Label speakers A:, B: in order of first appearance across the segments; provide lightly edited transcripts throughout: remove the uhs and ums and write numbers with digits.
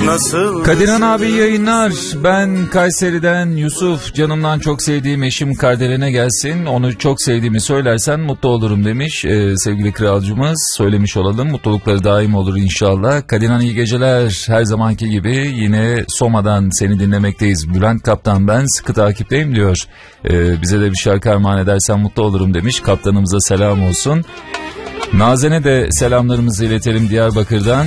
A: nasıl?
B: Kadirhan abi yayınlar. Ben Kayseri'den Yusuf. Canımdan çok sevdiğim eşim Kardelen'e gelsin. Onu çok sevdiğimi söylersen mutlu olurum demiş sevgili kralcımız. Söylemiş olalım. Mutlulukları daim olur inşallah. Kadirhan iyi geceler. Her zamanki gibi yine Soma'dan seni dinlemekteyiz. Bülent Kaptan ben sıkı takipteyim diyor. Bize de bir şarkı armağan edersen mutlu olurum demiş. Kaptanımıza selam olsun. Nazen'e de selamlarımızı iletelim Diyarbakır'dan.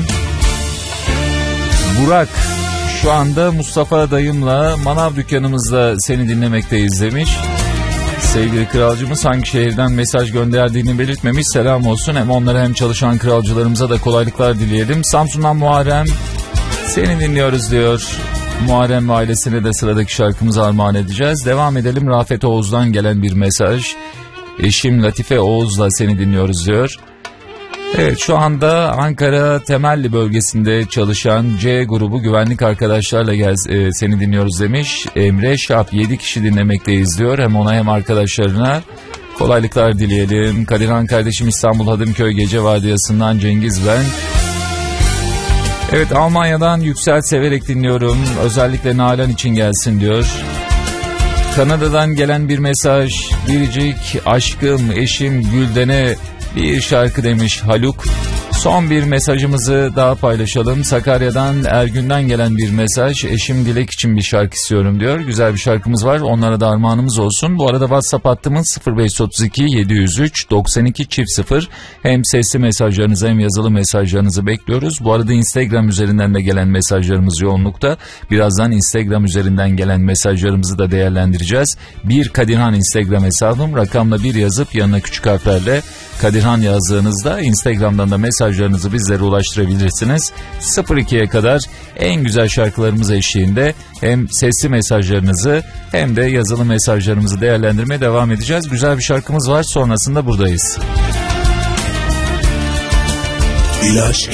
B: Burak şu anda Mustafa dayımla manav dükkanımızda seni dinlemekteyiz demiş. Sevgili kralcımız hangi şehirden mesaj gönderdiğini belirtmemiş, selam olsun. Hem onlara hem çalışan kralcılarımıza da kolaylıklar dileyelim. Samsun'dan Muharrem seni dinliyoruz diyor. Muharrem ve ailesine de sıradaki şarkımızı armağan edeceğiz. Devam edelim. Rafet Oğuz'dan gelen bir mesaj. Eşim Latife Oğuz'la seni dinliyoruz diyor. Evet, şu anda Ankara Temelli bölgesinde çalışan C grubu güvenlik arkadaşlarla seni dinliyoruz demiş. Emre Şap 7 kişi dinlemekteyiz diyor. Hem ona hem arkadaşlarına kolaylıklar dileyelim. Kadirhan kardeşim İstanbul Hadımköy Gece Vardiyası'ndan Cengiz ben. Evet, Almanya'dan Yüksel severek dinliyorum. Özellikle Nalan için gelsin diyor. Kanada'dan gelen bir mesaj. Biricik aşkım eşim Gülden'e bir şarkı demiş Haluk. Son bir mesajımızı daha paylaşalım. Sakarya'dan Ergün'den gelen bir mesaj. Eşim Dilek için bir şarkı istiyorum diyor. Güzel bir şarkımız var. Onlara da armağanımız olsun. Bu arada WhatsApp hattımız 0532 703 92 0. Hem sesli mesajlarınızı hem yazılı mesajlarınızı bekliyoruz. Bu arada Instagram üzerinden de gelen mesajlarımız yoğunlukta. Birazdan Instagram üzerinden gelen mesajlarımızı da değerlendireceğiz. Bir Kadirhan Instagram hesabım. Rakamla bir yazıp yanına küçük harflerle Kadirhan yazdığınızda Instagram'dan da mesajlarınızı bizlere ulaştırabilirsiniz. 02'ye kadar en güzel şarkılarımız eşliğinde hem sesli mesajlarınızı hem de yazılı mesajlarımızı değerlendirmeye devam edeceğiz. Güzel bir şarkımız var, sonrasında buradayız.
A: Bir aşk